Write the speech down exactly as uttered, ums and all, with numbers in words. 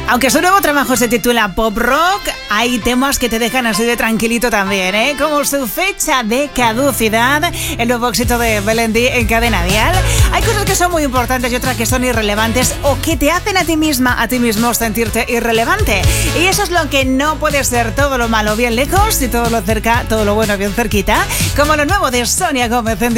Aunque su nuevo trabajo se titula Pop Rock, hay temas que te dejan así de tranquilito también, ¿eh? Como su fecha de caducidad, el nuevo éxito de Melendi en Cadena Dial. Hay cosas que son muy importantes y otras que son irrelevantes o que te hacen a ti misma, a ti mismo sentirte irrelevante. Y eso es lo que no puede ser, todo lo malo bien lejos y todo lo cerca, todo lo bueno bien cerquita, como lo nuevo de Sonia Gómez en